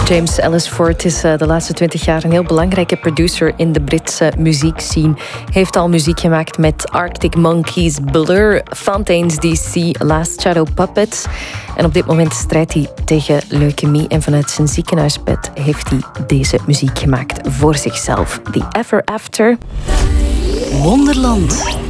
James Ellsworth is de laatste 20 jaar een heel belangrijke producer in de Britse muziekscene. Hij heeft al muziek gemaakt met Arctic Monkeys, Blur, Fountains DC, Last Shadow Puppets. En op dit moment strijdt hij tegen leukemie. En vanuit zijn ziekenhuisbed heeft hij deze muziek gemaakt voor zichzelf. The Ever After. Wonderland.